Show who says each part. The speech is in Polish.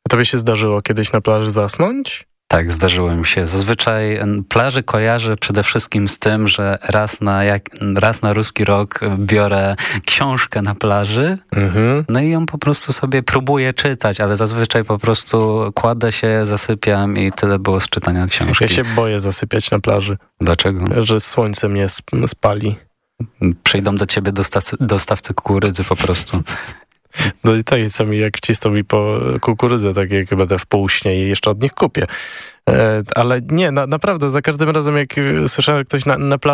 Speaker 1: Tobie się zdarzyło kiedyś na plaży zasnąć?
Speaker 2: Tak, zdarzyło mi się. Zazwyczaj plaży kojarzę przede wszystkim z tym, że raz na ruski rok biorę książkę na plaży, no i ją po prostu sobie próbuję czytać, ale zazwyczaj po prostu kładę się, zasypiam i tyle było z czytania książki.
Speaker 1: Ja się boję zasypiać na plaży.
Speaker 2: Dlaczego?
Speaker 1: Że słońce mnie spali.
Speaker 2: Przyjdą do ciebie dostawcy kukurydzy po prostu.
Speaker 1: No i tak co mi, jak wcisną mi po kukurydzę, tak jak będę w półśnie i jeszcze od nich kupię. Ale nie, naprawdę, za każdym razem jak słyszałem, jak ktoś na plaży